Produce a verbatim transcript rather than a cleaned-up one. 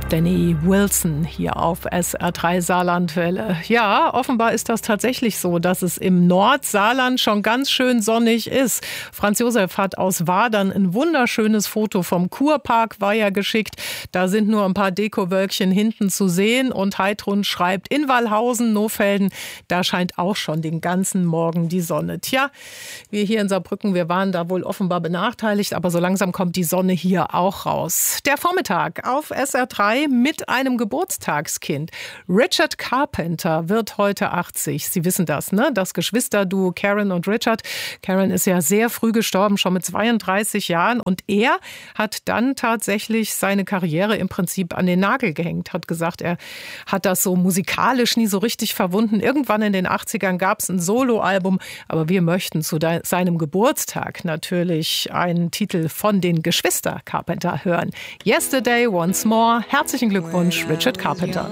Danny Wilson hier auf S R drei Saarlandwelle. Ja, offenbar ist das tatsächlich so, dass es im Nordsaarland schon ganz schön sonnig ist. Franz Josef hat aus Wadern ein wunderschönes Foto vom Kurpark Weiher geschickt. Da sind nur ein paar Dekowölkchen hinten zu sehen. Und Heidrun schreibt, in Wallhausen, Nofelden, da scheint auch schon den ganzen Morgen die Sonne. Tja, wir hier in Saarbrücken, wir waren da wohl offenbar benachteiligt, aber so langsam kommt die Sonne hier auch raus. Der Vormittag auf S R drei mit einem Geburtstagskind. Richard Carpenter wird heute achtzig. Sie wissen das, ne? Das Geschwisterduo Karen und Richard. Karen ist ja sehr früh gestorben, schon mit zweiunddreißig Jahren. Und er hat dann tatsächlich seine Karriere im Prinzip an den Nagel gehängt. Hat gesagt, er hat das so musikalisch nie so richtig verwunden. Irgendwann in den achtzigern gab es ein Soloalbum. Aber wir möchten zu seinem Geburtstag natürlich einen Titel von den Geschwister Carpenter hören. Yesterday Once More. Herzlichen Glückwunsch, Richard Carpenter.